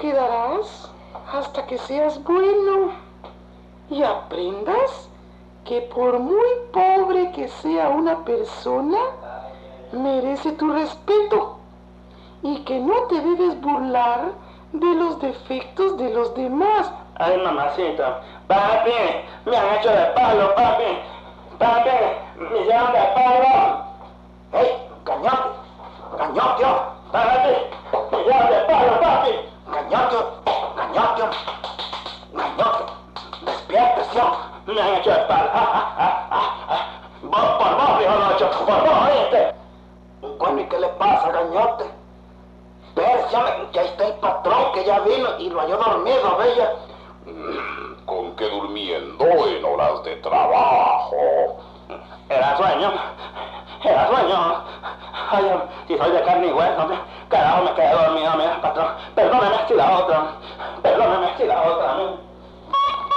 quedarás hasta que seas bueno y aprendas que por muy pobre que sea una persona, merece tu respeto y que no te debes burlar de los defectos de los demás. Ay, mamacita, papi, me han hecho de palo, papi, me hicieron de palo. ¡Ey, cañote, papi, me hicieron de palo, papi! Cañote, despiértese, me han hecho de palo. Por vos, viejo Locho, por vos, oíste. Bueno, ¿y qué le pasa, cañote? Espérese, que ahí está el patrón que ya vino y lo halló dormido, bella. ¿Con qué durmiendo en horas de trabajo? Era sueño. Ay, si soy de carne y hueso, carajo, me quedé dormido, mira, patrón. Perdóneme si la otra.